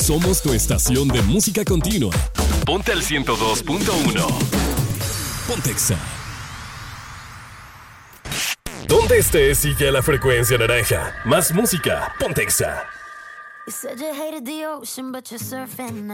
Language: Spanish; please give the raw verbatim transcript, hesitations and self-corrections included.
Somos tu estación de música continua. Ponte al ciento dos punto uno. Pontexa. Donde estés, sigue a la frecuencia naranja. Más música, Pontexa. You said you hated the ocean, but you're surfing now.